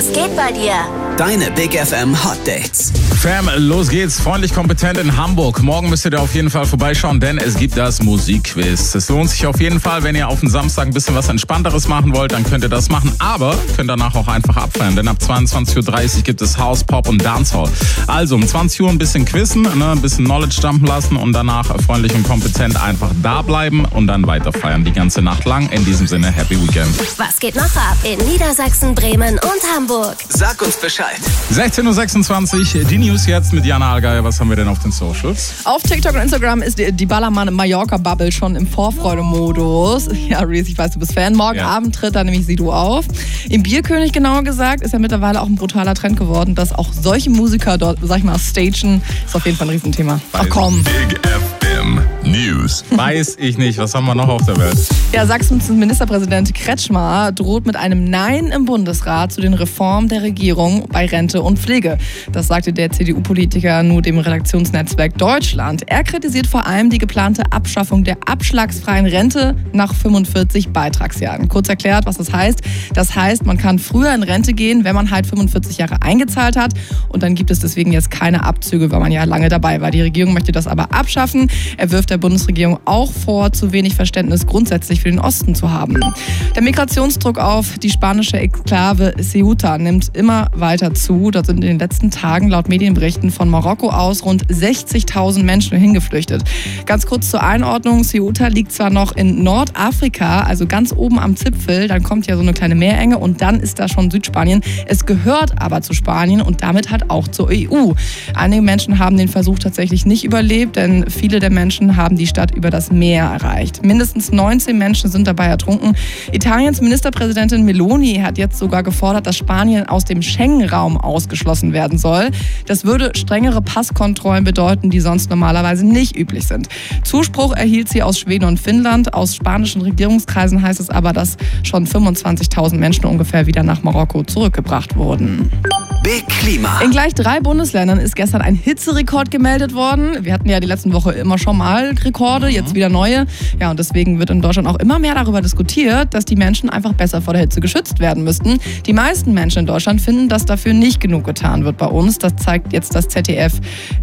geht bei dir? Deine Big FM Hot Dates. Fam, los geht's. Freundlich kompetent in Hamburg. Morgen müsst ihr da auf jeden Fall vorbeischauen, denn es gibt das Musikquiz. Es lohnt sich auf jeden Fall, wenn ihr auf den Samstag ein bisschen was Entspannteres machen wollt, dann könnt ihr das machen. Aber könnt danach auch einfach abfeiern, denn ab 22.30 Uhr gibt es House, Pop und Dancehall. Also um 20 Uhr ein bisschen quizzen, ein bisschen Knowledge dumpen lassen und danach freundlich und kompetent einfach da bleiben und dann weiter feiern die ganze Nacht lang. In diesem Sinne, Happy Weekend. Was geht noch ab in Niedersachsen, Bremen und Hamburg? Sag uns Bescheid. 16.26 Uhr, die News jetzt mit Jana Allgeier. Was haben wir denn auf den Socials? Auf TikTok und Instagram ist die Ballermann Mallorca-Bubble schon im Vorfreude-Modus. Ja, Reese, ich weiß, du bist Fan. Morgen Abend tritt da nämlich Sido auf. Im Bierkönig, genauer gesagt, ist ja mittlerweile auch ein brutaler Trend geworden, dass auch solche Musiker dort, sag ich mal, stagen. Ist auf jeden Fall ein Riesenthema. Ach komm. Big FM News. Weiß ich nicht. Was haben wir noch auf der Welt? Ja, Sachsens Ministerpräsident Kretschmer droht mit einem Nein im Bundesrat zu den Reformen der Regierung bei Rente und Pflege. Das sagte der CDU-Politiker nun dem Redaktionsnetzwerk Deutschland. Er kritisiert vor allem die geplante Abschaffung der abschlagsfreien Rente nach 45 Beitragsjahren. Kurz erklärt, was das heißt. Das heißt, man kann früher in Rente gehen, wenn man halt 45 Jahre eingezahlt hat. Und dann gibt es deswegen jetzt keine Abzüge, weil man ja lange dabei war. Die Regierung möchte das aber abschaffen. Er wirft der Bundesregierung auch vor, zu wenig Verständnis grundsätzlich für den Osten zu haben. Der Migrationsdruck auf die spanische Exklave Ceuta nimmt immer weiter zu. Dort sind in den letzten Tagen laut Medienberichten von Marokko aus rund 60.000 Menschen hingeflüchtet. Ganz kurz zur Einordnung, Ceuta liegt zwar noch in Nordafrika, also ganz oben am Zipfel, dann kommt ja so eine kleine Meerenge und dann ist da schon Südspanien. Es gehört aber zu Spanien und damit halt auch zur EU. Einige Menschen haben den Versuch tatsächlich nicht überlebt, denn viele der Menschen haben die Stadt über das Meer erreicht. Mindestens 19 Menschen sind dabei ertrunken. Italiens Ministerpräsidentin Meloni hat jetzt sogar gefordert, dass Spanien aus dem Schengen-Raum ausgeschlossen werden soll. Das würde strengere Passkontrollen bedeuten, die sonst normalerweise nicht üblich sind. Zuspruch erhielt sie aus Schweden und Finnland. Aus spanischen Regierungskreisen heißt es aber, dass schon 25.000 Menschen ungefähr wieder nach Marokko zurückgebracht wurden. Big Klima. In gleich 3 Bundesländern ist gestern ein Hitzerekord gemeldet worden. Wir hatten ja die letzten Woche immer schon mal Rekorde, jetzt wieder neue. Ja, und deswegen wird in Deutschland auch immer mehr darüber diskutiert, dass die Menschen einfach besser vor der Hitze geschützt werden müssten. Die meisten Menschen in Deutschland finden, dass dafür nicht genug getan wird bei uns. Das zeigt jetzt das ZDF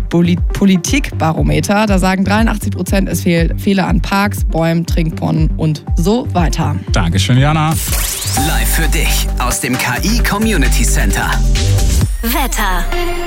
Politikbarometer. Da sagen 83%, es fehle an Parks, Bäumen, Trinkbrunnen und so weiter. Dankeschön, Jana. Live für dich aus dem KI Community Center. Wetter.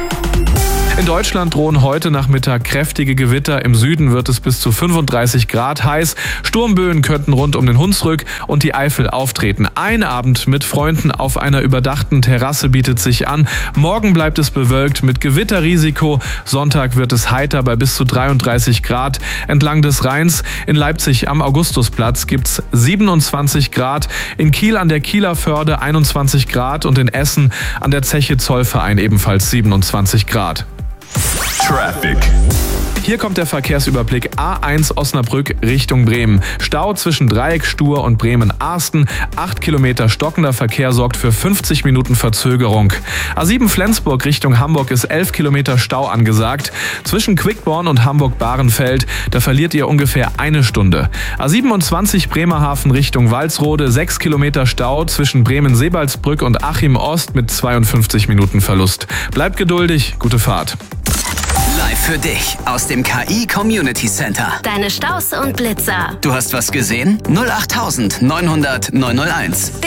In Deutschland drohen heute Nachmittag kräftige Gewitter. Im Süden wird es bis zu 35 Grad heiß. Sturmböen könnten rund um den Hunsrück und die Eifel auftreten. Ein Abend mit Freunden auf einer überdachten Terrasse bietet sich an. Morgen bleibt es bewölkt mit Gewitterrisiko. Sonntag wird es heiter bei bis zu 33 Grad. Entlang des Rheins in Leipzig am Augustusplatz gibt's 27 Grad. In Kiel an der Kieler Förde 21 Grad und in Essen an der Zeche Zollverein ebenfalls 27 Grad. Traffic. Hier kommt der Verkehrsüberblick A1 Osnabrück Richtung Bremen. Stau zwischen Dreieck Stur und Bremen-Arsten. 8 Kilometer stockender Verkehr sorgt für 50 Minuten Verzögerung. A7 Flensburg Richtung Hamburg ist 11 Kilometer Stau angesagt. Zwischen Quickborn und Hamburg-Bahrenfeld, da verliert ihr ungefähr eine Stunde. A27 Bremerhaven Richtung Walsrode, 6 Kilometer Stau zwischen Bremen-Sebalsbrück und Achim-Ost mit 52 Minuten Verlust. Bleibt geduldig, gute Fahrt. Live für dich aus dem KI Community Center. Deine Staus und Blitzer. Du hast was gesehen? 08900 901.